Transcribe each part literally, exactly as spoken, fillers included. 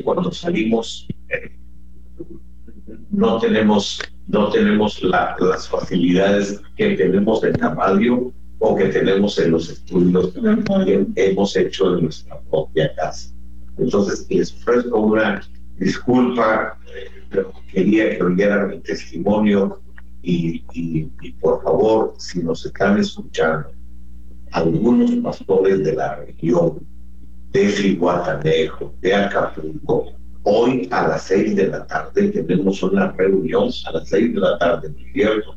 cuando salimos eh, no tenemos, no tenemos la, las facilidades que tenemos en la radio o que tenemos en los estudios que hemos hecho en nuestra propia casa. Entonces, les ofrezco una disculpa, eh, pero quería que oyeran mi testimonio y, y, y por favor, si nos están escuchando, algunos pastores de la región, de Zihuatanejo, de Acapulco, hoy a las seis de la tarde tenemos una reunión, a las seis de la tarde, ¿no es cierto?,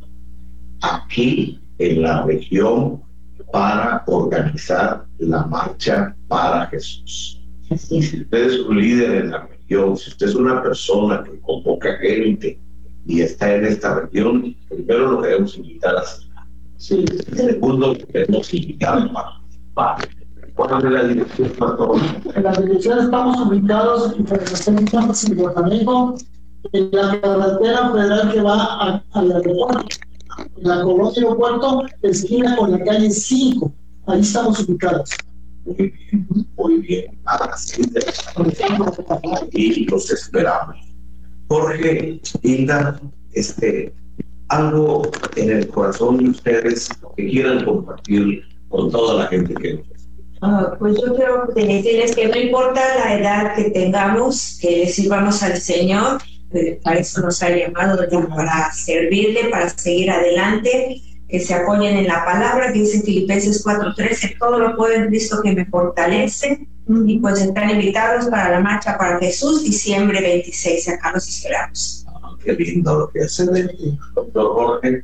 aquí en la región para organizar la marcha para Jesús. Y si usted es un líder en la región, si usted es una persona que convoca gente y está en esta región, primero lo queremos invitar a cenar. Sí. Segundo, lo queremos invitar a participar. ¿Cuál es la dirección, pastor? En la dirección estamos ubicados en Zihuatanejo, en la carretera federal que va a, al aeropuerto, en la colonia aeropuerto, esquina con la calle cinco. Ahí estamos ubicados. Muy bien, muy bien. A las seis de la tarde. Y los esperamos. Jorge, Hilda, este, algo en el corazón de ustedes que quieran compartir con toda la gente que nos escucha. Uh, pues yo quiero decirles que no importa la edad que tengamos, que le sirvamos al Señor, eh, para eso nos ha llamado, ya, para servirle, para seguir adelante, que se apoyen en la palabra, que dice Filipenses cuatro trece, todo lo puedo en Cristo que me fortalece, y pues están invitados para la marcha para Jesús, diciembre veintiséis, acá los esperamos. Ah, qué lindo lo que hace de ti, doctor Jorge.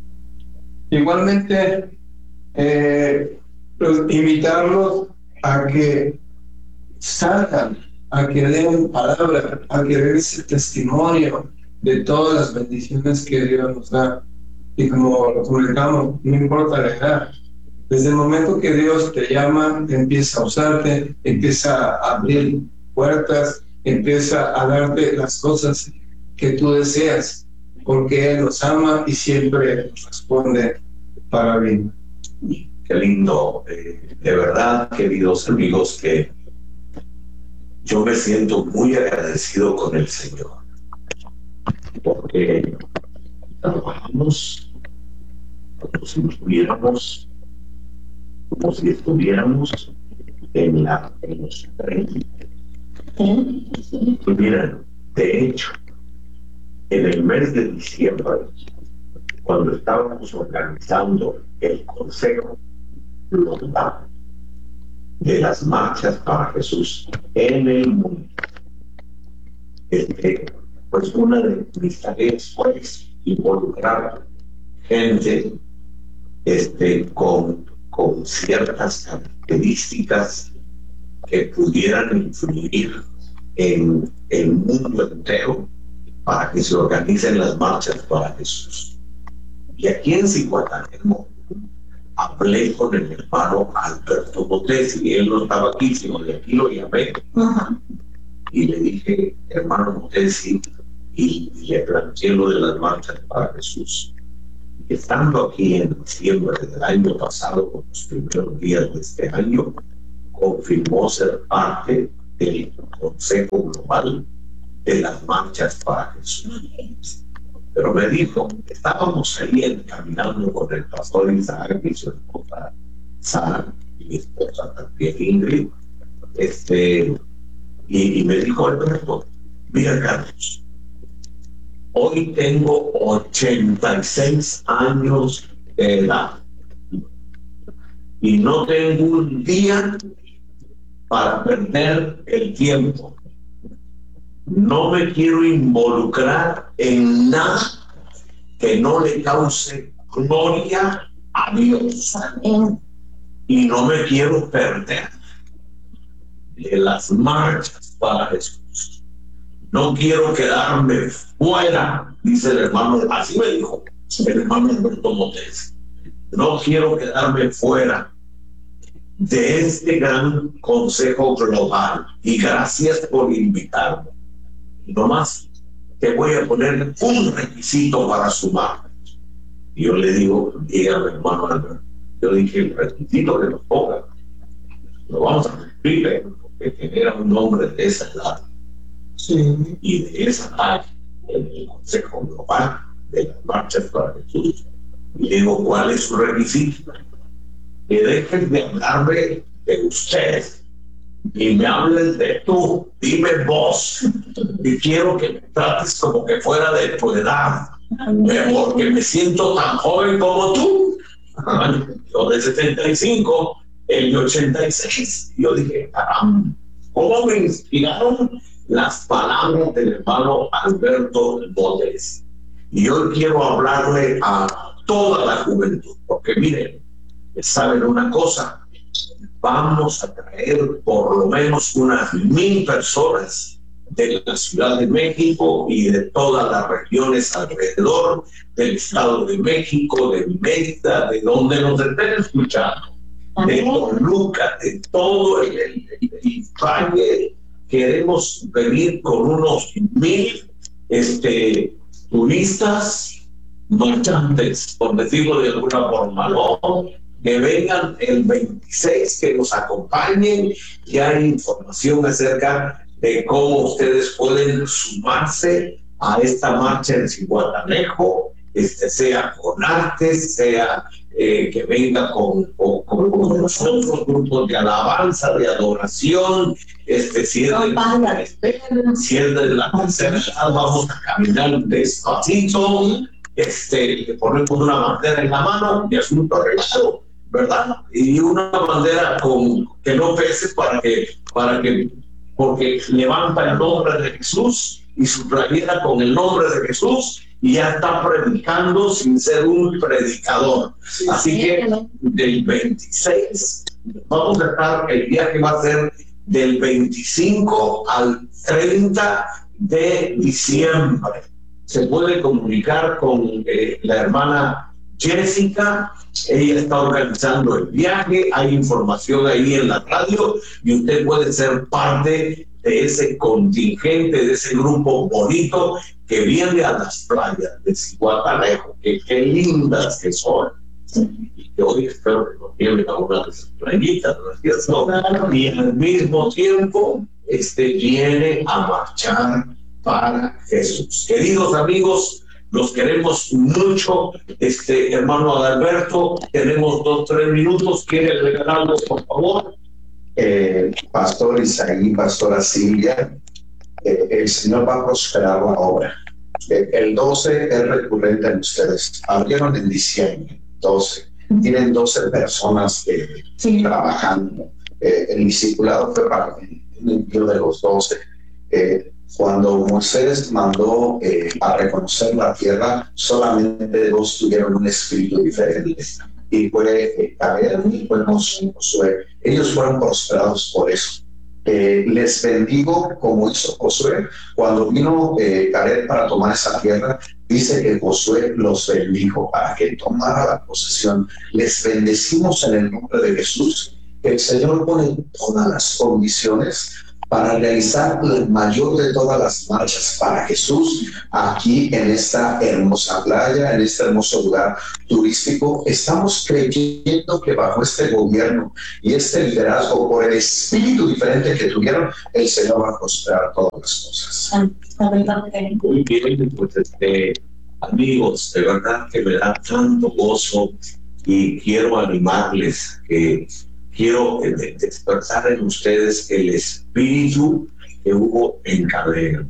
Igualmente, eh, pues, invitarlos a que salgan, a que den palabra, a que den ese testimonio de todas las bendiciones que Dios nos da. Y como lo comunicamos, no importa la edad, desde el momento que Dios te llama, empieza a usarte, empieza a abrir puertas, empieza a darte las cosas que tú deseas, porque Él nos ama y siempre nos responde para bien. Qué lindo, eh, de verdad, queridos amigos, que yo me siento muy agradecido con el Señor, porque trabajamos como si estuviéramos, como si estuviéramos en, la, en los treinta. Pues miren, de hecho, en el mes de diciembre, cuando estábamos organizando el consejo global de las marchas para Jesús en el mundo, este, pues una de mis tareas fue involucrar gente este, con, con ciertas características que pudieran influir en el mundo entero para que se organicen las marchas para Jesús. Y aquí en Zihuatanejo hablé con el hermano Alberto Botés, y él no estaba aquí, sino de aquí lo llamé. Uh-huh. Y le dije, hermano Botés, y, y le planteé lo de las marchas para Jesús. Y estando aquí en diciembre del año pasado, con los primeros días de este año, confirmó ser parte del Consejo Global de las marchas para Jesús. Pero me dijo, estábamos ahí caminando con el pastor Isaac y su esposa Sara, y mi esposa también Ingrid, este, y, y me dijo, Alberto, mira Carlos, hoy tengo ochenta y seis años de edad y no tengo un día para perder el tiempo. No me quiero involucrar en nada que no le cause gloria a Dios. Y no me quiero perder de las marchas para Jesús. No quiero quedarme fuera, dice el hermano, así me dijo el hermano Alberto Motés. No quiero quedarme fuera de este gran consejo global. Y gracias por invitarme. No más, te voy a poner un requisito para sumar. Y yo le digo, dígame, hermano Alberto. Yo dije, el requisito que nos ponga, lo vamos a cumplir, ¿eh? Porque tener a un hombre de esa edad Sí. Y de esa área, en el Consejo Global de las Marchas para Jesús, y digo, ¿cuál es su requisito? Que dejen de hablarme de ustedes y me hablen de tú, dime vos, y quiero que me trates como que fuera de tu edad, porque me siento tan joven como tú. Yo de setenta y cinco, el de ochenta y seis. Yo dije, caramba, ¿cómo me inspiraron las palabras del hermano Alberto Botes? Y hoy quiero hablarle a toda la juventud, porque miren, saben una cosa, vamos a traer por lo menos unas mil personas de la Ciudad de México y de todas las regiones alrededor del Estado de México, de Mérida, de donde nos estén escuchando, de Toluca, de todo el, el, el, el valle. Queremos venir con unos mil este, turistas marchantes, por decirlo de alguna forma, ¿no? Que vengan el veintiséis, que nos acompañen. Ya hay información acerca de cómo ustedes pueden sumarse a esta marcha en Zihuatanejo, este, sea con artes, sea eh, que venga con, con, con, con nosotros, grupos de alabanza, de adoración, este, si es de, si es de la tercera edad, vamos a caminar despacito, este, ponemos una bandera en la mano y asunto arreglado, ¿verdad? Y una bandera con, que no pese para que, para que, porque levanta el nombre de Jesús y su playera con el nombre de Jesús y ya está predicando sin ser un predicador. Así que del veintiséis vamos a estar, el viaje va a ser del veinticinco al treinta de diciembre. Se puede comunicar con eh, la hermana Jessica, ella está organizando el viaje, hay información ahí en la radio y usted puede ser parte de ese contingente, de ese grupo bonito que viene a las playas de Zihuatanejo, que qué lindas que son. Y que hoy espero que nos lleven a una de esas playitas, ¿no es cierto? Y al mismo tiempo este, viene a marchar para Jesús. Queridos amigos, los queremos mucho. Este hermano Adalberto, tenemos dos, tres minutos. ¿Quiere regalarlo, por favor? Eh, Pastor Isaí, Pastora Silvia, eh, el Señor va a prosperar la obra. Eh, el doce es recurrente en ustedes. Abrieron en diciembre, doce. Tienen doce personas eh, sí. trabajando. Eh, el discipulado fue para el envío de los doce. Eh, Cuando Moisés mandó eh, a reconocer la tierra, solamente dos tuvieron un espíritu diferente. Y fue Caleb y fue Josué. Ellos fueron prosperados por eso. Eh, les bendigo como hizo Josué. Cuando vino eh, Caleb para tomar esa tierra, dice que Josué los bendijo para que tomara la posesión. Les bendecimos en el nombre de Jesús. El Señor pone todas las condiciones para realizar la mayor de todas las marchas para Jesús aquí en esta hermosa playa, en este hermoso lugar turístico. Estamos creyendo que bajo este gobierno y este liderazgo, por el espíritu diferente que tuvieron, el Señor va a prosperar todas las cosas. Muy bien, pues este, amigos, de verdad que me da tanto gozo y quiero animarles que quiero despertar en ustedes el espíritu que hubo en Caleb.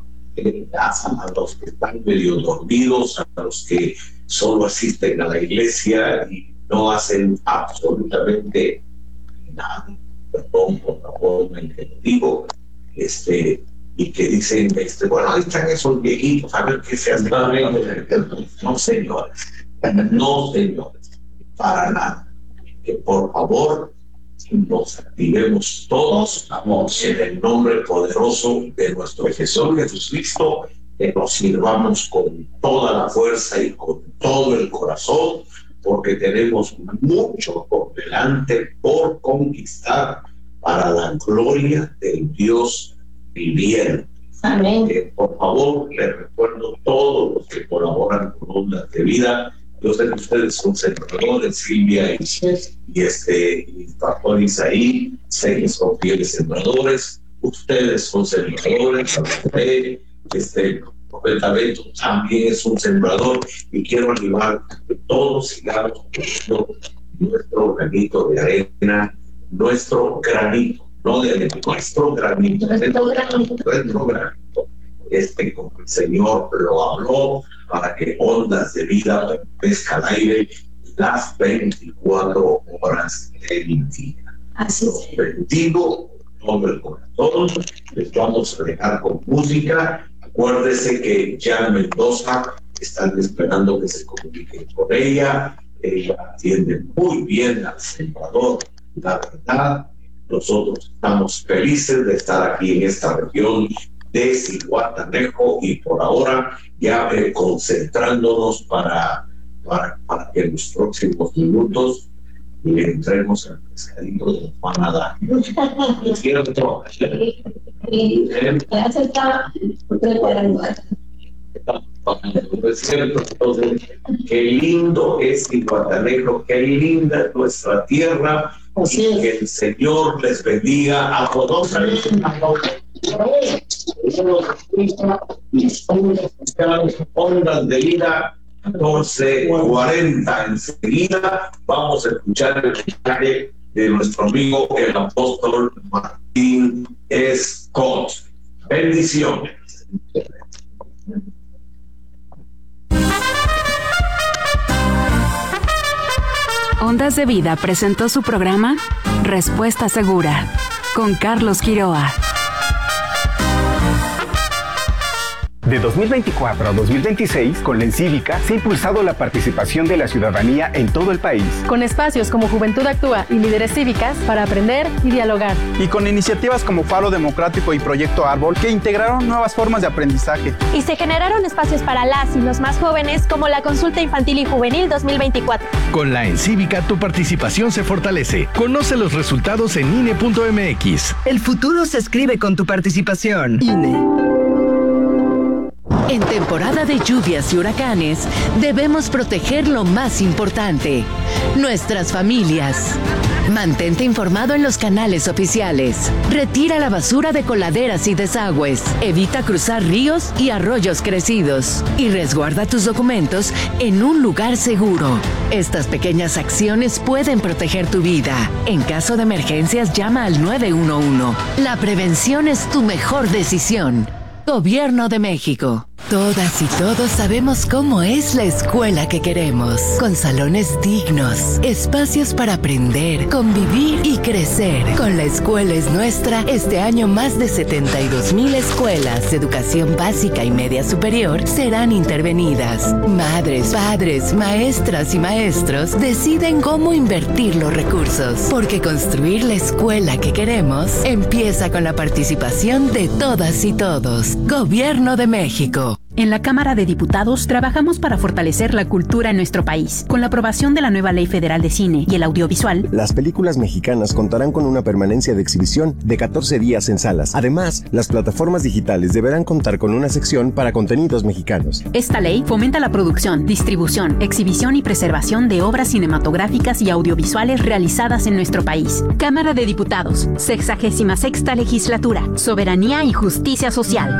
A los que están medio dormidos, a los que solo asisten a la iglesia y no hacen absolutamente nada, perdón por la forma en que lo digo, este, y que dicen, este, bueno, ahí están esos viejitos, a ver qué se hacen. No, señores, no, señores, para nada. Que por favor nos activemos todos, vamos, en el nombre poderoso de nuestro Jesús Jesucristo, que nos sirvamos con toda la fuerza y con todo el corazón, porque tenemos mucho por delante por conquistar para la gloria del Dios viviente. Amén. Eh, por favor, les recuerdo a todos los que colaboran con Ondas de Vida. Yo sé que ustedes son sembradores, Silvia y, y este y Pastor Isaí, sé que son fieles sembradores. ustedes son sembradores, usted, este, Profeta Beto también es un sembrador, y quiero animar que todos sigamos poniendo nuestro granito de arena, nuestro granito, no de arena, nuestro granito, nuestro granito, nuestro granito, este, como el Señor lo habló, para que ondas de vida permanezca al aire las veinticuatro horas del día. Así es. Bendigo con todo el corazón. Les vamos a dejar con música. Acuérdese que Jan Mendoza están esperando que se comuniquen con ella. Ella atiende muy bien al sembrador. La verdad, nosotros estamos felices de estar aquí en esta región de Zihuatanejo, y por ahora ya eh, concentrándonos para, para, para que en los próximos minutos le entremos al pescadito de Juan Adán. Quiero que todo. Es cierto, entonces, qué lindo es Zihuatanejo, qué linda es nuestra tierra, y que el Señor les bendiga a todos. Ondas de vida catorce cuarenta. Enseguida vamos a escuchar el mensaje de nuestro amigo el apóstol Martín Scott. Bendiciones. Ondas de Vida presentó su programa Respuesta Segura con Carlos Quiroa. De dos mil veinticuatro a dos mil veintiséis, con la Encívica se ha impulsado la participación de la ciudadanía en todo el país. Con espacios como Juventud Actúa y Líderes Cívicas para aprender y dialogar. Y con iniciativas como Faro Democrático y Proyecto Árbol, que integraron nuevas formas de aprendizaje. Y se generaron espacios para las y los más jóvenes, como la Consulta Infantil y Juvenil dos mil veinticuatro. Con la Encívica tu participación se fortalece. Conoce los resultados en I N E punto M X. El futuro se escribe con tu participación. I N E. En temporada de lluvias y huracanes, debemos proteger lo más importante, nuestras familias. Mantente informado en los canales oficiales. Retira la basura de coladeras y desagües. Evita cruzar ríos y arroyos crecidos. Y resguarda tus documentos en un lugar seguro. Estas pequeñas acciones pueden proteger tu vida. En caso de emergencias, llama al nueve uno uno. La prevención es tu mejor decisión. Gobierno de México. Todas y todos sabemos cómo es la escuela que queremos, con salones dignos, espacios para aprender, convivir y crecer. Con La Escuela es Nuestra, este año más de setenta y dos mil escuelas de educación básica y media superior serán intervenidas. Madres, padres, maestras y maestros deciden cómo invertir los recursos, porque construir la escuela que queremos empieza con la participación de todas y todos. Gobierno de México. En la Cámara de Diputados trabajamos para fortalecer la cultura en nuestro país. Con la aprobación de la nueva Ley Federal de Cine y el Audiovisual, las películas mexicanas contarán con una permanencia de exhibición de catorce días en salas. Además, las plataformas digitales deberán contar con una sección para contenidos mexicanos. Esta ley fomenta la producción, distribución, exhibición y preservación de obras cinematográficas y audiovisuales realizadas en nuestro país. Cámara de Diputados, sexagésima sexta legislatura, Soberanía y Justicia Social.